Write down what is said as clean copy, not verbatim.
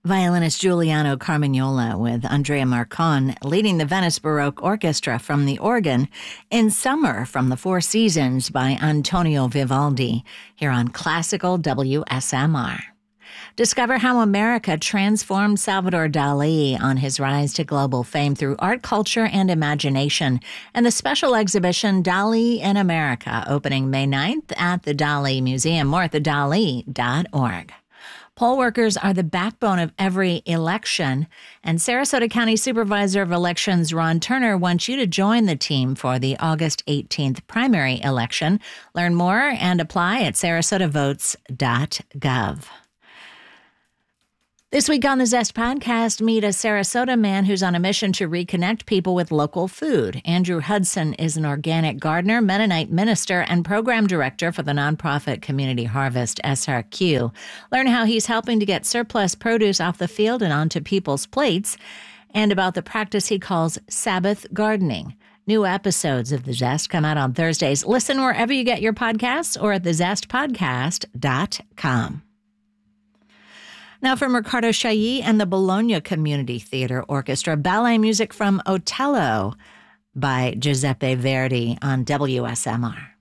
Violinist Giuliano Carmagnola with Andrea Marcon leading the Venice Baroque Orchestra from the organ in Summer from the Four Seasons by Antonio Vivaldi here on Classical WSMR. Discover how America transformed Salvador Dali on his rise to global fame through art, culture, and imagination, and the special exhibition Dali in America, opening May 9th at the Dali Museum, more at thedali.org. Poll workers are the backbone of every election, and Sarasota County Supervisor of Elections Ron Turner wants you to join the team for the August 18th primary election. Learn more and apply at sarasotavotes.gov. This week on the Zest podcast, meet a Sarasota man who's on a mission to reconnect people with local food. Andrew Hudson is an organic gardener, Mennonite minister, and program director for the nonprofit Community Harvest, SRQ. Learn how he's helping to get surplus produce off the field and onto people's plates, and about the practice he calls Sabbath gardening. New episodes of The Zest come out on Thursdays. Listen wherever you get your podcasts or at thezestpodcast.com. Now from Riccardo Chailly and the Bologna Community Theater Orchestra, ballet music from Otello by Giuseppe Verdi on WSMR.